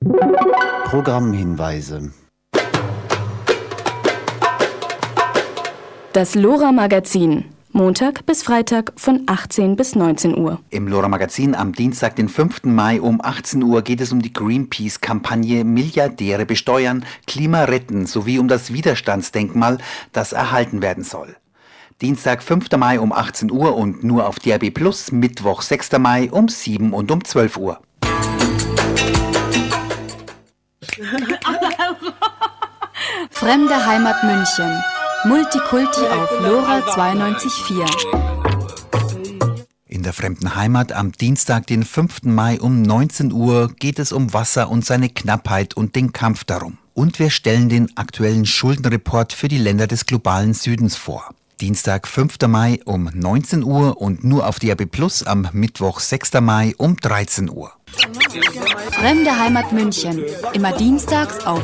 Programmhinweise. Das LoRa-Magazin. Montag bis Freitag von 18 bis 19 Uhr. Im LoRa-Magazin am Dienstag, den 5. Mai um 18 Uhr geht es um die Greenpeace-Kampagne Milliardäre besteuern, Klima retten sowie um das Widerstandsdenkmal, das erhalten werden soll. Dienstag, 5. Mai um 18 Uhr und nur auf DAB+, Mittwoch, 6. Mai um 7 und um 12 Uhr. Fremde Heimat München. Multikulti auf LoRa 92.4. In der fremden Heimat am Dienstag, den 5. Mai um 19 Uhr geht es um Wasser und seine Knappheit und den Kampf darum. Und wir stellen den aktuellen Schuldenreport für die Länder des globalen Südens vor. Dienstag, 5. Mai um 19 Uhr und nur auf DAB+ am Mittwoch, 6. Mai um 13 Uhr. Fremde Heimat München. Immer dienstags auf